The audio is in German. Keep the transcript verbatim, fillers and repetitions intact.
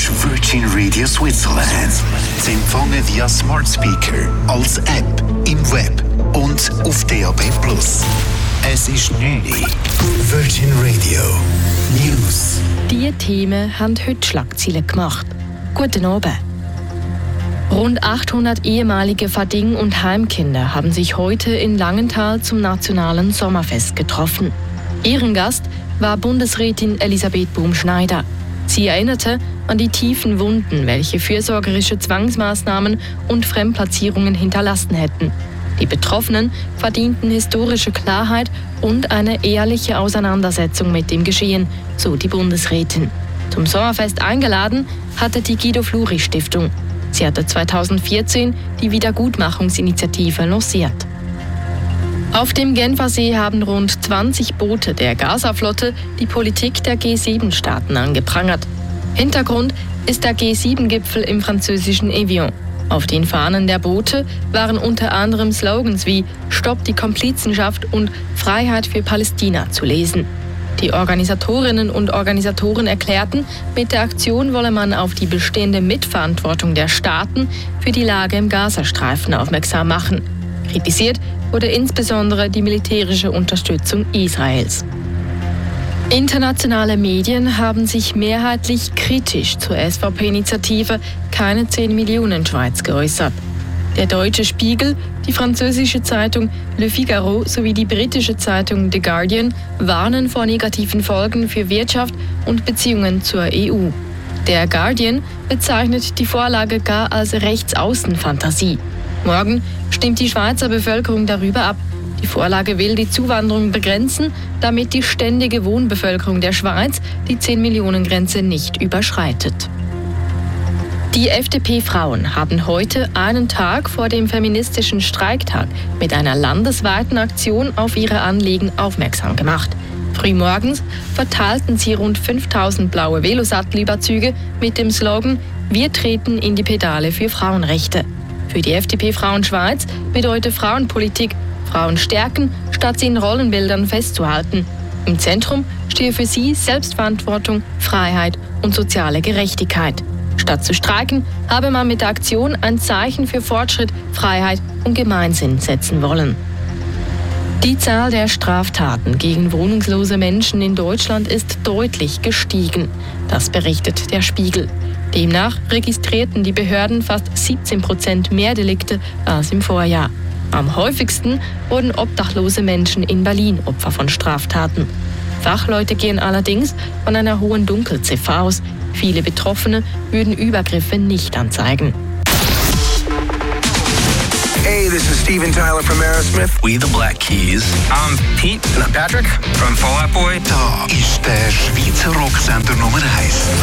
ist Virgin Radio Switzerland. Sie empfangen via Smart Speaker, als App, im Web und auf D A B plus. Es ist neun Uhr. Virgin Radio News. Diese Themen haben heute Schlagzeilen gemacht. Guten Abend. Rund achthundert ehemalige Fading- und Heimkinder haben sich heute in Langenthal zum nationalen Sommerfest getroffen. Ehrengast war Bundesrätin Elisabeth Bumschneider. Sie erinnerte an die tiefen Wunden, welche fürsorgerische Zwangsmaßnahmen und Fremdplatzierungen hinterlassen hätten. Die Betroffenen verdienten historische Klarheit und eine ehrliche Auseinandersetzung mit dem Geschehen, so die Bundesrätin. Zum Sommerfest eingeladen hatte die Guido-Fluri-Stiftung. Sie hatte zweitausendvierzehn die Wiedergutmachungsinitiative lanciert. Auf dem Genfersee haben rund zwanzig Boote der Gaza-Flotte die Politik der G sieben Staaten angeprangert. Hintergrund ist der G sieben Gipfel im französischen Evian. Auf den Fahnen der Boote waren unter anderem Slogans wie »Stopp die Komplizenschaft« und »Freiheit für Palästina« zu lesen. Die Organisatorinnen und Organisatoren erklärten, mit der Aktion wolle man auf die bestehende Mitverantwortung der Staaten für die Lage im Gazastreifen aufmerksam machen. Kritisiert wurde insbesondere die militärische Unterstützung Israels. Internationale Medien haben sich mehrheitlich kritisch zur S V P-Initiative Keine zehn Millionen Schweiz geäußert. Der deutsche Spiegel, die französische Zeitung Le Figaro sowie die britische Zeitung The Guardian warnen vor negativen Folgen für Wirtschaft und Beziehungen zur E U. Der Guardian bezeichnet die Vorlage gar als Rechtsaußenfantasie. Morgen stimmt die Schweizer Bevölkerung darüber ab. Die Vorlage will die Zuwanderung begrenzen, damit die ständige Wohnbevölkerung der Schweiz die zehn Millionen Grenze nicht überschreitet. Die F D P-Frauen haben heute einen Tag vor dem feministischen Streiktag mit einer landesweiten Aktion auf ihre Anliegen aufmerksam gemacht. Frühmorgens verteilten sie rund fünftausend blaue Velosattelüberzüge mit dem Slogan »Wir treten in die Pedale für Frauenrechte«. Für die F D P-Frauen Schweiz bedeutet Frauenpolitik Frauen stärken, statt sie in Rollenbildern festzuhalten. Im Zentrum stehe für sie Selbstverantwortung, Freiheit und soziale Gerechtigkeit. Statt zu streiken, habe man mit der Aktion ein Zeichen für Fortschritt, Freiheit und Gemeinsinn setzen wollen. Die Zahl der Straftaten gegen wohnungslose Menschen in Deutschland ist deutlich gestiegen. Das berichtet der Spiegel. Demnach registrierten die Behörden fast siebzehn Prozent mehr Delikte als im Vorjahr. Am häufigsten wurden obdachlose Menschen in Berlin Opfer von Straftaten. Fachleute gehen allerdings von einer hohen Dunkelziffer aus. Viele Betroffene würden Übergriffe nicht anzeigen. Hey, this is Steven Tyler from Aerosmith. We the Black Keys. I'm Pete. And I'm Patrick from Fall Out Boy. Da ist der Schweizer Rocksender Nummer eins.